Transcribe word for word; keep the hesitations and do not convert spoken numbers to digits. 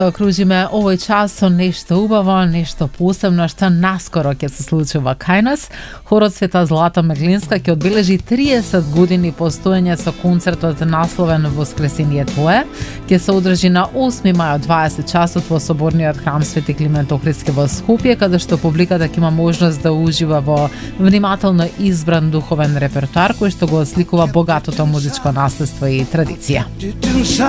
Кружиме овој час со нешто убаво, нешто посебно што наскоро ќе се случува кај нас. Хорот Света Злата Меглинска ќе одбележи триесет години постоење со концертот насловен Воскресение Твое. Ќе се одржи на осми мај од дваесет часот во соборниот храм Свети Климент Охридски во Скопје, каде што публиката ќе има можност да ужива во внимателно избран духовен репертоар кој што го осликува богатото музичко наследство и традиција.